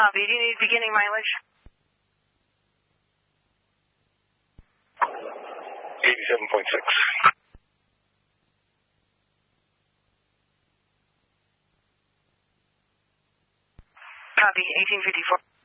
Copy. Do you need beginning mileage? 87.6. Copy. 1854.